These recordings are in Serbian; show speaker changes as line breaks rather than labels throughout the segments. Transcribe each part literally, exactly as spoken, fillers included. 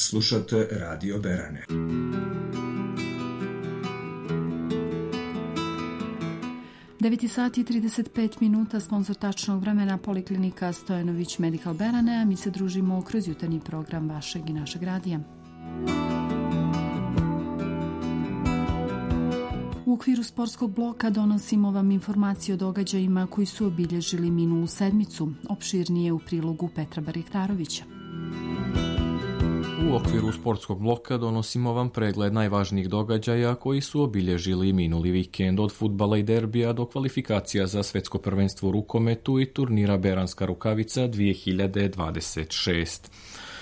Slušate Radio Berane.
devet sati i trideset pet minuta, sponsor tačnog vremena Poliklinika Stojanović Medical Berane, a mi se družimo kroz jutarnji program vašeg i našeg radija. U okviru sportskog bloka donosimo vam informacije o događajima koji su obilježili minulu sedmicu, opširnije u prilogu Petra Barjektarovića.
U okviru sportskog bloka donosimo vam pregled najvažnijih događaja koji su obilježili minuli vikend, od fudbala i derbija do kvalifikacija za svetsko prvenstvo u rukometu i turnira Beranska rukavica dvije hiljade dvadeset šest.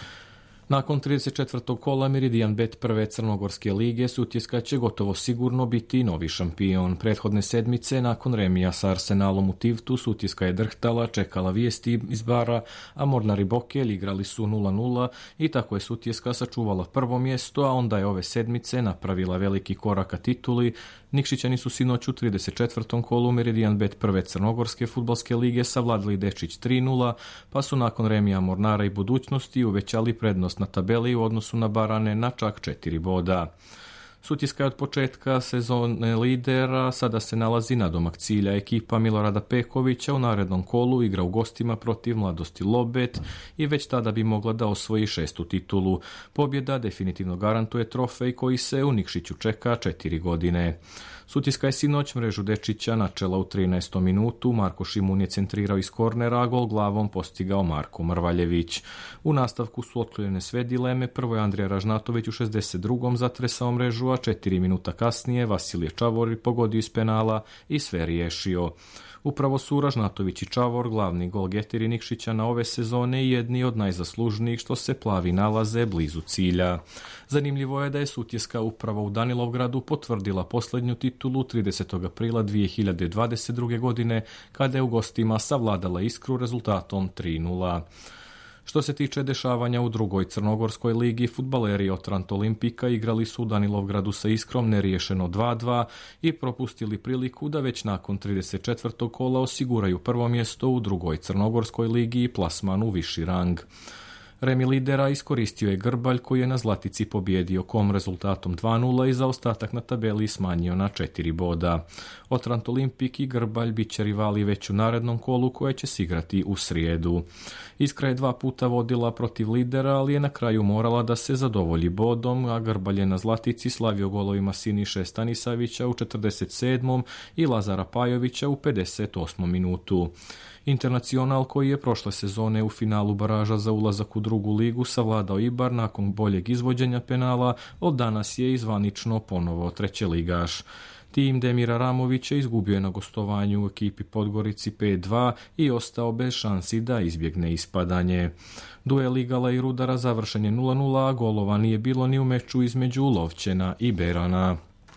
Nakon trideset četvrtog kola Meridian Bet prve Crnogorske lige Sutjeska će gotovo sigurno biti novi šampion. Prethodne sedmice, nakon remija sa Arsenalom u Tivtu, Sutjeska je drhtala, čekala vijesti iz bara, a Mornar i Bokelj igrali su nula nula i tako je Sutjeska sačuvala prvo mjesto, a onda je ove sedmice napravila veliki korak ka tituli. Nikšićani su sinoć u trideset četvrtom kolu Meridian Bet prve Crnogorske fudbalske lige savladali Dečić tri nula, pa su nakon remija Mornara i Budućnosti uvećali prednost na tabeli u odnosu na Barane na čak četiri boda. Sutjeska je od početka sezone lidera, sada se nalazi nadomak cilja. Ekipa Milorada Pekovića u narednom kolu igra u gostima protiv Mladosti Lobet i već tada bi mogla da osvoji šestu titulu. Pobjeda definitivno garantuje trofej koji se u Nikšiću čeka četiri godine. Sutjeska je sinoć mrežu Dečića načela u trinaestom minutu, Marko Šimun je centrirao iz kornera, a gol glavom postigao Marko Mrvaljević. U nastavku su otklonjene sve dileme, prvo je Andrija Ražnatović u šezdeset drugom zatresao mrežu, a četiri minuta kasnije Vasilije Čavor pogodio iz penala i sve riješio. Upravo su Ražnatović i Čavor glavni golgeteri Nikšića na ove sezone i jedni od najzaslužnijih što se plavi nalaze blizu cilja. Zanimljivo je da je Sutjeska upravo u Danilovgradu potvrdila posljednju titulu tridesetog aprila dvije hiljade dvadeset druge godine kada je u gostima savladala Iskru rezultatom tri nula. Što se tiče dešavanja u drugoj Crnogorskoj ligi, fudbaleri Otrant Olimpika igrali su u Danilovgradu sa Iskrom neriješeno dva dva i propustili priliku da već nakon trideset četvrtog kola osiguraju prvo mjesto u drugoj Crnogorskoj ligi i plasman u viši rang. Remi lidera iskoristio je Grbalj koji je na Zlatici pobjedio Kom rezultatom dva nula i zaostatak na tabeli smanjio na četiri boda. Otrant Olimpik i Grbalj bit će rivali već u narednom kolu koje će se igrati u srijedu. Iskra je dva puta vodila protiv lidera, ali je na kraju morala da se zadovolji bodom, a Grbalj je na Zlatici slavio golovima Siniše Stanisavića u četrdeset sedmom i Lazara Pajovića u pedeset osmom minutu. Internacional koji je prošle sezone u finalu baraža za ulazak u drugu ligu savladao Ibar nakon boljeg izvođenja penala, od danas je izvanično ponovo trećeligaš. Tim Demira Ramovića izgubio je na gostovanju u ekipi Podgorici pet dva i ostao bez šansi da izbjegne ispadanje. Duel Igala i Rudara završen je nula nula, a golova nije bilo ni u meču između Lovćena i Berana.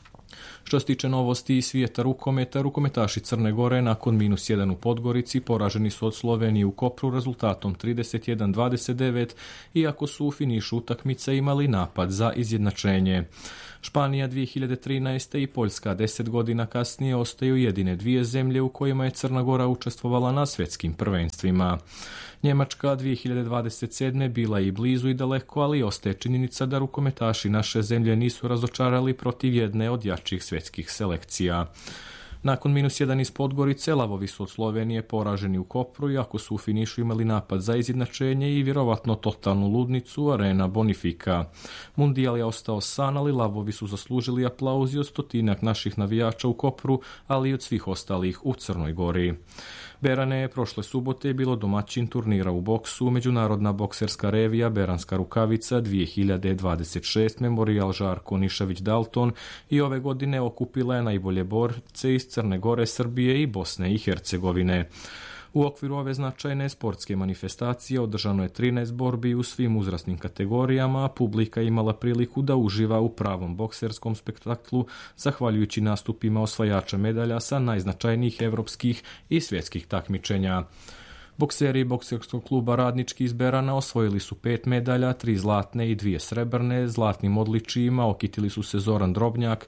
Što se tiče novosti iz svijeta rukometa, rukometaši Crne Gore nakon minus jedan u Podgorici poraženi su od Slovenije u Kopru rezultatom trideset jedan dvadeset devet, iako su u finišu utakmice imali napad za izjednačenje. Španija dvije hiljade trinaeste i Poljska deset godina kasnije ostaju jedine dvije zemlje u kojima je Crna Gora učestvovala na svjetskim prvenstvima. Njemačka dvije hiljade dvadeset sedme bila i blizu i daleko, ali ostaje činjenica da rukometaši naše zemlje nisu razočarali protiv jedne od jačih svjetskih selekcija. Nakon minus jedan iz Podgorice, Lavovi su od Slovenije poraženi u Kopru, iako su u finišu imali napad za izjednačenje i vjerovatno totalnu ludnicu Arena Bonifika. Mundijal je ostao san, ali Lavovi su zaslužili aplauz i od stotinak naših navijača u Kopru, ali i od svih ostalih u Crnoj Gori. Berane je prošle subote bilo domaćin turnira u boksu, međunarodna bokserska revija Beranska rukavica dvije hiljade dvadeset šest Memorial Žarko Nišavić Dalton i ove godine okupila je najbolje borce iz Crne Gore, Srbije i Bosne i Hercegovine. U okviru ove značajne sportske manifestacije održano je trinaest borbi u svim uzrasnim kategorijama, a publika je imala priliku da uživa u pravom bokserskom spektaklu, zahvaljujući nastupima osvajača medalja sa najznačajnijih evropskih i svjetskih takmičenja. Bokseri bokserskog kluba Radnički iz Berana osvojili su pet medalja, tri zlatne i dvije srebrne. Zlatnim odličijima okitili su se Zoran Drobnjak,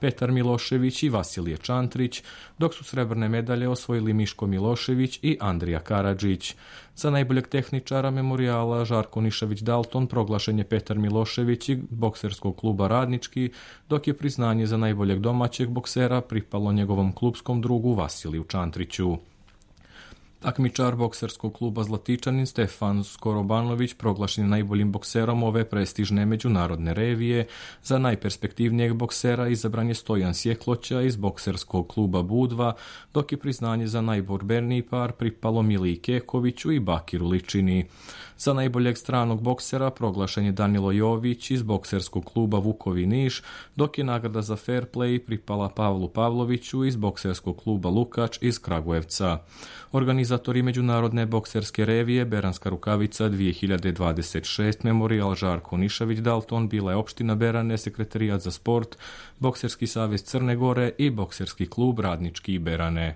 Petar Milošević i Vasilije Čantrić, dok su srebrne medalje osvojili Miško Milošević i Andrija Karadžić. Za najboljeg tehničara memorijala Žarko Nišević-Dalton proglašen je Petar Milošević iz bokserskog kluba Radnički, dok je priznanje za najboljeg domaćeg boksera pripalo njegovom klubskom drugu Vasiliju Čantriću. Takmičar bokserskog kluba Zlatičanin Stefan Skorobanović proglašen je najboljim bokserom ove prestižne međunarodne revije. Za najperspektivnijeg boksera izabran je Stojan Sjekloća iz bokserskog kluba Budva, dok je priznanje za najborberniji par pripalo Miliji Kekoviću i Bakiru Ličini. Za najboljeg stranog boksera proglašen je Danilo Jović iz bokserskog kluba Vukovi Niš, dok je nagrada za fair play pripala Pavlu Pavloviću iz bokserskog kluba Lukač iz Kragujevca. Organizatori međunarodne bokserske revije Beranska rukavica dvije hiljade dvadeset šest Memorijal Žarko Nišević-Dalton bila je opština Berane, Sekretarijat za sport, Bokserski savez Crne Gore i Bokserski klub Radnički Berane.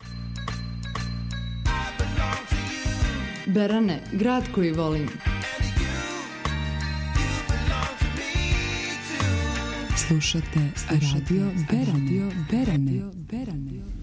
Berane, grad koji volim. Slušate Radio Berane. Berane. Berane.